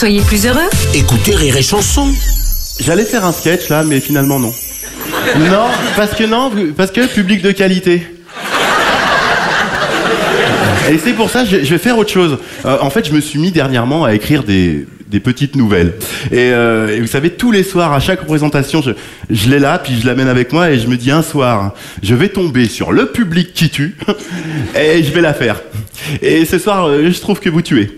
Soyez plus heureux. Écoutez Rire et Chanson. J'allais faire un sketch là, mais finalement non. Non, parce que public de qualité. Et c'est pour ça que je vais faire autre chose. En fait, je me suis mis dernièrement à écrire des petites nouvelles. Et vous savez, tous les soirs, à chaque représentation, je l'ai là, puis je l'amène avec moi et je me dis un soir, je vais tomber sur le public qui tue et je vais la faire. Et ce soir, je trouve que vous tuez.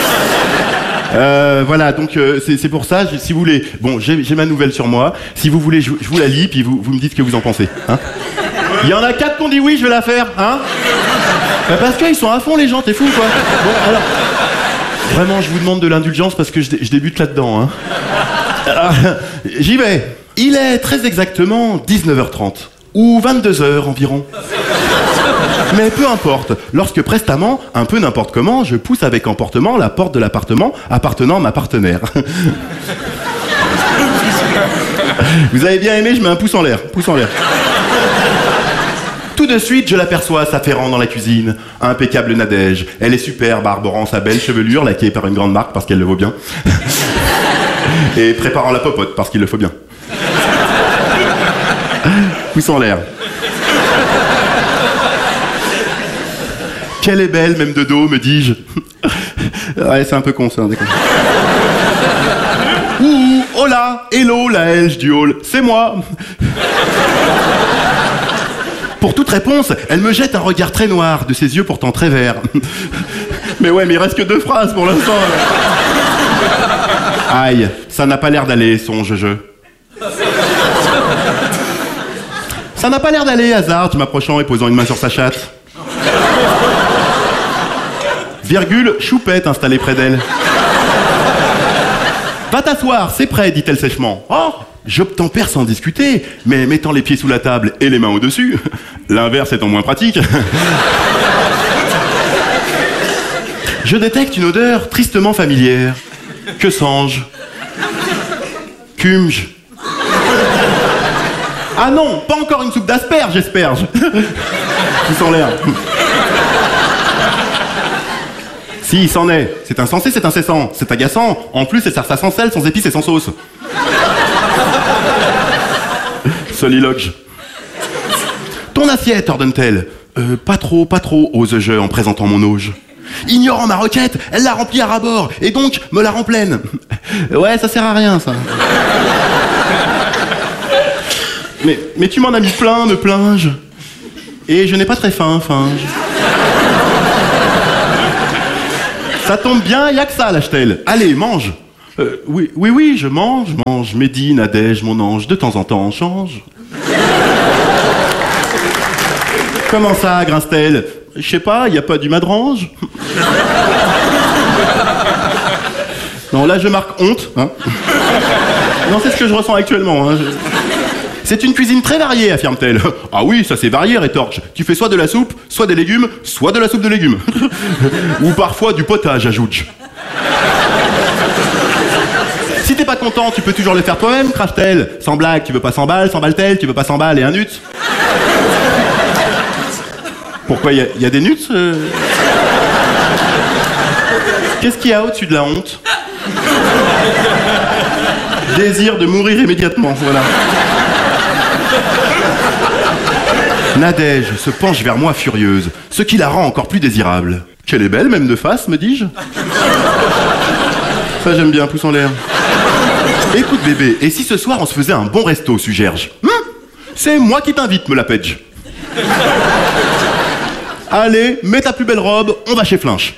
Voilà, donc c'est pour ça, si vous voulez, bon, j'ai ma nouvelle sur moi. Si vous voulez, je vous la lis, puis vous me dites ce que vous en pensez. Hein. Il y en a 4 qui ont dit oui, je vais la faire, hein. Parce qu'ils sont à fond les gens, t'es fou quoi. Bon, alors, vraiment, je vous demande de l'indulgence parce que je débute là-dedans. Hein. Alors, j'y vais. Il est très exactement 19h30 ou 22h environ. Mais peu importe, lorsque prestamment, un peu n'importe comment, je pousse avec emportement la porte de l'appartement appartenant à ma partenaire. Vous avez bien aimé, je mets un pouce en l'air. Pouce en l'air. Tout de suite, je l'aperçois s'affairant dans la cuisine. Impeccable Nadège. Elle est superbe, arborant sa belle chevelure, laquée par une grande marque parce qu'elle le vaut bien. Et préparant la popote parce qu'il le faut bien. Pouce en l'air. Qu'elle est belle, même de dos, me dis-je. Ouais, c'est un peu con, ça, d'accord. Ouh, hola, hello, la Helge du hall, c'est moi. Pour toute réponse, elle me jette un regard très noir, de ses yeux pourtant très verts. Mais ouais, mais il reste que 2 phrases pour l'instant. Aïe, ça n'a pas l'air d'aller, songe-je. Ça n'a pas l'air d'aller, hasard, m'approchant et posant une main sur sa chatte. Virgule, choupette installée près d'elle. Va t'asseoir, c'est prêt, dit-elle sèchement. Oh, j'obtempère sans discuter, mais mettant les pieds sous la table et les mains au-dessus, l'inverse étant moins pratique. Je détecte une odeur tristement familière. Que sens-je? Cumge. Ah non, pas encore une soupe d'asperges, j'espère. Pouce en l'air. Si, il s'en est. C'est insensé, c'est incessant. C'est agaçant. En plus, c'est ça sans sel, sans épices et sans sauce. Soliloque. Ton assiette, ordonne-t-elle. Pas trop, ose-je en présentant mon auge. Ignorant ma requête, elle l'a remplie à ras-bord, et donc me la rend pleine. Ouais, ça sert à rien, ça. Mais tu m'en as mis plein, me plains-je. Et je n'ai pas très faim, Ça tombe bien, y'a que ça, lâche-t-elle. Allez, mange. Oui, je mange. Médine, Nadège, mon ange, de temps en temps, on change. Comment ça, grince-t-elle? Je sais pas, y a pas du madrange? Non, là, je marque honte. Hein. Non, c'est ce que je ressens actuellement. Hein. C'est une cuisine très variée, affirme-t-elle. Ah oui, ça c'est varié, rétorque. Tu fais soit de la soupe, soit des légumes, soit de la soupe de légumes. Ou parfois du potage, ajoute-je. Si t'es pas content, tu peux toujours le faire toi-même, crache-t-elle. Sans blague, tu veux pas 100 balles, 100 balles-t-elle, tu veux pas 100 balles et un nut. Pourquoi, y a des nuts Qu'est-ce qu'il y a au-dessus de la honte? Désir de mourir immédiatement, voilà. Nadège se penche vers moi furieuse, ce qui la rend encore plus désirable. Qu'elle est belle, même de face, me dis-je. Ça j'aime bien, pouce en l'air. Écoute bébé, et si ce soir on se faisait un bon resto, suggère-je? C'est moi qui t'invite, me la pège. Allez, mets ta plus belle robe, on va chez Flinch.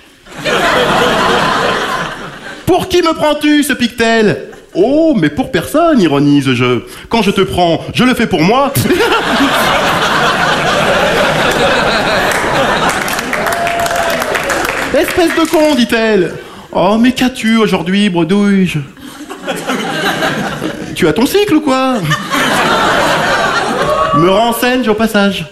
Pour qui me prends-tu, se pique-t-elle? Oh, mais pour personne, ironise-je. Quand je te prends, je le fais pour moi. Espèce de con, dit-elle. Oh, mais qu'as-tu aujourd'hui, bredouille? Tu as ton cycle ou quoi? Me renseigne au passage.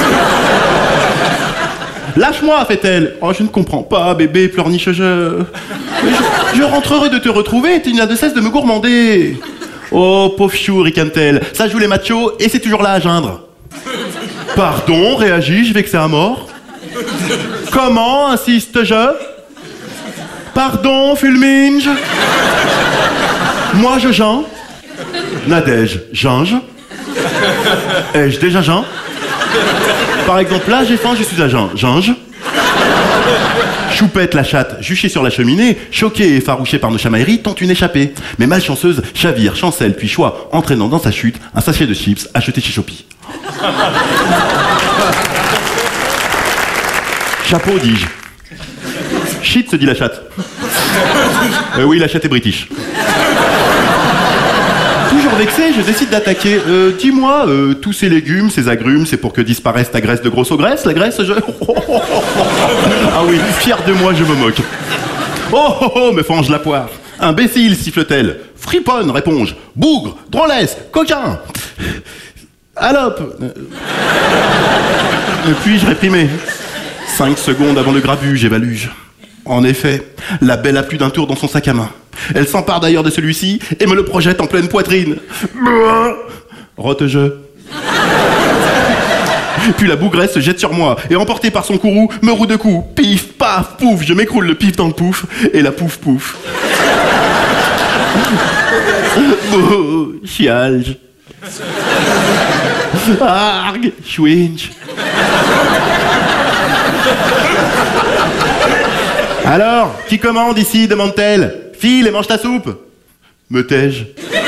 Lâche-moi, fait-elle. Oh, je ne comprends pas, bébé, pleurniche je rentre heureux de te retrouver et tu n'as de cesse de me gourmander. Oh, pauvre chou, ricane-t-elle. Ça joue les machos et c'est toujours là à geindre. Pardon, réagis-je, vexé à mort. Comment, insiste-je? Pardon, Fulminge. Moi, je Jean. Nadège, Jange. Ai-je déjà Jean? Par exemple, là, j'ai faim, je suis à Jean. Jange. Choupette la chatte, juchée sur la cheminée, choquée et effarouchée par nos chamailleries, tente une échappée. Mais malchanceuse, chavire, chancelle, puis choix, entraînant dans sa chute un sachet de chips acheté chez Shopee. Chapeau, dis-je. Shit, se dit la chatte. Oui, la chatte est british. Toujours vexé, je décide d'attaquer. Dis-moi, tous ces légumes, ces agrumes, c'est pour que disparaisse ta graisse de grosse ogresse, la graisse, je... Ah oui, fier de moi, je me moque. Oh, me fange la poire. Imbécile, siffle-t-elle. Friponne, réponds-je. Bougre, drôlesse, coquin. Alope. Puis-je réprimer? 5 secondes avant le grabuge et baluge. En effet, la belle a plus d'un tour dans son sac à main. Elle s'empare d'ailleurs de celui-ci et me le projette en pleine poitrine. Rote-je. Puis la bougresse se jette sur moi et emportée par son courroux, me roue de coups. Pif, paf, pouf, je m'écroule le pif dans le pouf et la pouf pouf. Bouh, chialge. Arg, chouinch. Alors, qui commande ici, demande-t-elle. File et mange ta soupe. Me tais-je.